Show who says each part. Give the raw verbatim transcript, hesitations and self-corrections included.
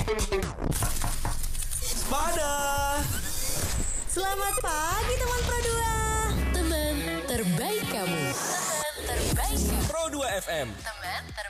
Speaker 1: Pada
Speaker 2: Selamat pagi teman Pro dua.
Speaker 3: Teman terbaik kamu. Teman terbaik kamu.
Speaker 1: Pro dua F M.
Speaker 3: Teman terbaik.